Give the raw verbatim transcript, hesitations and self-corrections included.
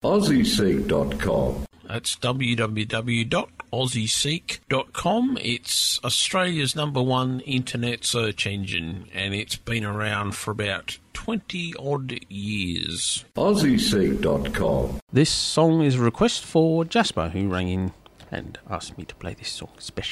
aussie seek dot com. That's w w w dot aussie seek dot com. It's Australia's number one internet search engine, and it's been around for about twenty odd years. aussie seek dot com. This song is a request for Jasper, who rang in and asked me to play this song specially.